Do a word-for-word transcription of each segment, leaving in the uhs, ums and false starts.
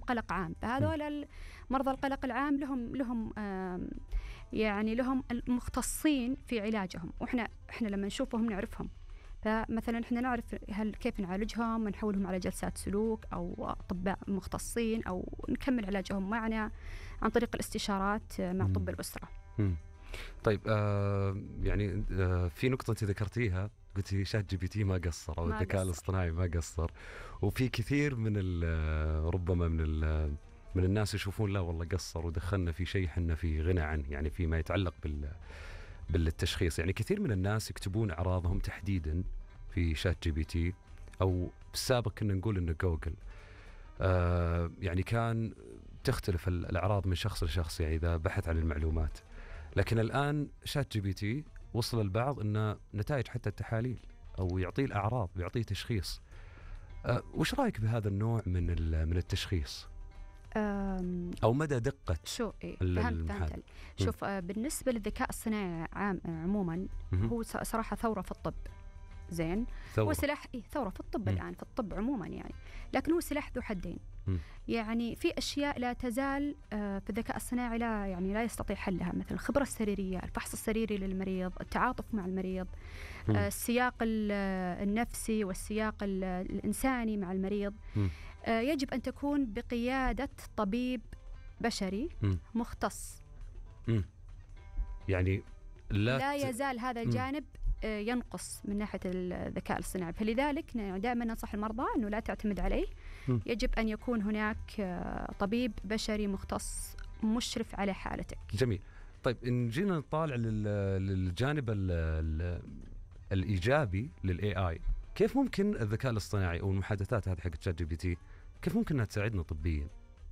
قلق عام. فهذول مرضى القلق العام لهم لهم يعني لهم المختصين في علاجهم، وإحنا إحنا لما نشوفهم نعرفهم. فمثلا إحنا نعرف هل كيف نعالجهم، نحولهم على جلسات سلوك أو أطباء مختصين، أو نكمل علاجهم معنا عن طريق الاستشارات مع طب الأسرة. مم. طيب آه يعني آه في نقطة أنت ذكرتيها، قلتي شات جي بي تي ما قصر، أو الذكاء الاصطناعي ما قصر. وفي كثير من ربما من من الناس يشوفون لا والله قصر ودخلنا في شيء حنا في غنى عنه، يعني فيما يتعلق بال بالتشخيص. يعني كثير من الناس يكتبون أعراضهم تحديدا في شات جي بي تي، أو بالسابق كنا نقول إنه جوجل. آه يعني كان تختلف الأعراض من شخص لشخص، يعني إذا بحث عن المعلومات. لكن الآن شات جي بي تي وصل البعض إنه نتائج حتى التحاليل، أو يعطيه الأعراض ويعطيه تشخيص. أه وش رأيك بهذا النوع من من التشخيص؟ أو مدى دقة؟ شو إيه فهمت فهمت شوف آه بالنسبة للذكاء الصناعي عام عموما هو صراحة ثورة في الطب. زين ثورة. هو سلاح إيه ثورة في الطب م. الآن في الطب عموما يعني، لكن هو سلاح ذو حدين. م. يعني في أشياء لا تزال آه في الذكاء الصناعي لا يعني لا يستطيع حلها، مثل الخبرة السريرية، الفحص السريري للمريض، التعاطف مع المريض، آه السياق النفسي والسياق الإنساني مع المريض. آه يجب أن تكون بقيادة طبيب بشري م. مختص. م. يعني لا, لا يزال هذا الجانب م. ينقص من ناحية الذكاء الصناعي. فلذلك دائما ننصح المرضى أنه لا تعتمد عليه، م. يجب أن يكون هناك طبيب بشري مختص مشرف على حالتك. جميل. طيب إن جينا نطالع للجانب ال ال الإيجابي للإي آي، كيف ممكن الذكاء الاصطناعي أو المحادثات هذه حق شات جي بي تي كيف ممكن أنها تساعدنا طبيا؟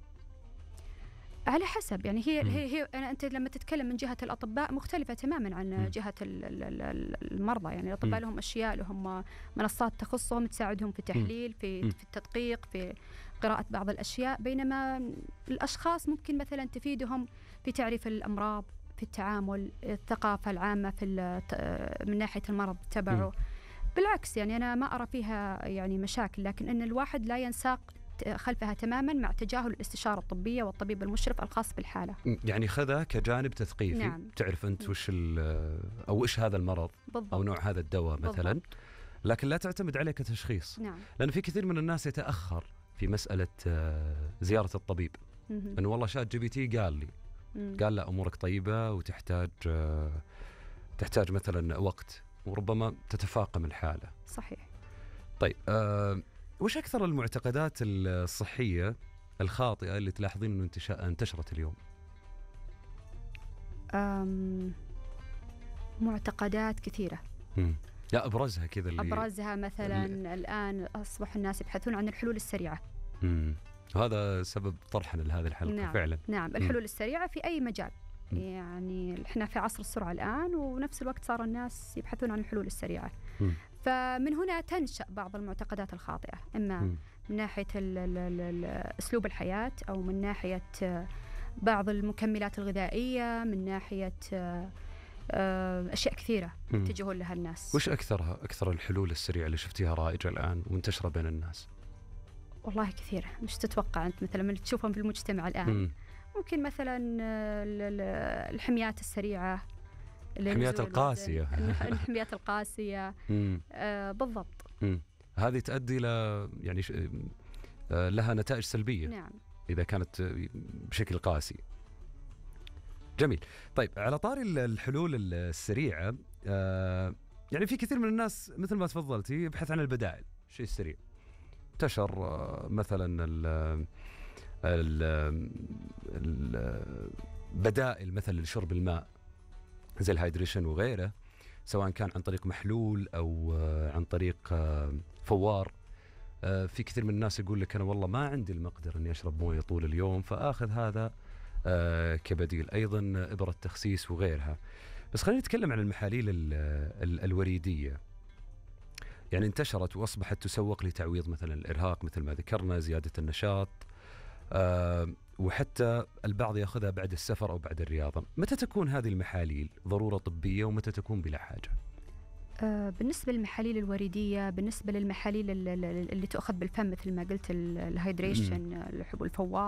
على حسب يعني هي م. هي هي أنا أنت لما تتكلم من جهة الأطباء مختلفة تماما عن م. جهة المرضى. يعني الأطباء م. لهم أشياء، لهم منصات تخصهم تساعدهم في تحليل، في م. في التدقيق، في قراءة بعض الأشياء، بينما الأشخاص ممكن مثلا تفيدهم في تعريف الأمراض، في التعامل، الثقافة العامة في من ناحية المرض تبعه. م. بالعكس يعني أنا ما أرى فيها يعني مشاكل، لكن أن الواحد لا ينساق خلفها تماما مع تجاهل الاستشارة الطبية والطبيب المشرف الخاص بالحالة. يعني خذها كجانب تثقيفي. نعم. تعرف أنت وش أو إيش هذا المرض بالضبط. أو نوع هذا الدواء مثلا بالضبط. لكن لا تعتمد عليه كتشخيص. نعم. لأن في كثير من الناس يتأخر في مسألة زيارة الطبيب، لأنه والله شات جي بي تي قال لي مم. قال لا أمورك طيبة وتحتاج تحتاج مثلا وقت، وربما تتفاقم الحالة. صحيح. طيب آه وش أكثر المعتقدات الصحية الخاطئة اللي تلاحظين أنه انتشرت اليوم؟ أم معتقدات كثيرة. مم. لا أبرزها كذا اللي أبرزها مثلا اللي الآن أصبح الناس يبحثون عن الحلول السريعة. مم. هذا سبب طرحنا لهذه الحلقة. نعم. فعلا نعم الحلول مم. السريعة في أي مجال. مم. يعني إحنا في عصر السرعة الآن، ونفس الوقت صار الناس يبحثون عن الحلول السريعة. مم. فمن هنا تنشأ بعض المعتقدات الخاطئة، إما م. من ناحية أسلوب الحياة، أو من ناحية بعض المكملات الغذائية، من ناحية أشياء كثيرة يتجهون لها الناس. وش أكثرها أكثر الحلول السريعة اللي شفتيها رائجة الآن ومنتشرة بين الناس؟ والله كثيرة. مش تتوقع أنت مثلا من تشوفهم في المجتمع الآن؟ م. ممكن مثلا الحميات السريعة، الحميات القاسية. الحميات القاسية. آه بالضبط. مم. هذه تؤدي إلى يعني ش... آه لها نتائج سلبية. نعم. إذا كانت بشكل قاسي. جميل. طيب على طاري الحلول السريعة، آه يعني في كثير من الناس مثل ما تفضلتي يبحث عن البدائل، شيء سريع. انتشر آه مثلا ال البدائل مثل لشرب الماء زي الهايدريشن وغيره، سواء كان عن طريق محلول أو عن طريق فوار. في كثير من الناس يقول لك أنا والله ما عندي المقدرة أني أشرب موية طول اليوم، فآخذ هذا كبديل. أيضا إبرة تخسيس وغيرها. بس خلينا نتكلم عن المحاليل الوريدية. يعني انتشرت وأصبحت تسوق لتعويض مثلا الإرهاق مثل ما ذكرنا، زيادة النشاط، أه وحتى البعض يأخذها بعد السفر أو بعد الرياضة. متى تكون هذه المحاليل ضرورة طبية ومتى تكون بلا حاجة؟ أه بالنسبة للمحاليل الوريدية، بالنسبة للمحاليل اللي تأخذ بالفم مثل ما قلت الهايدريشن، الحبوب الفوار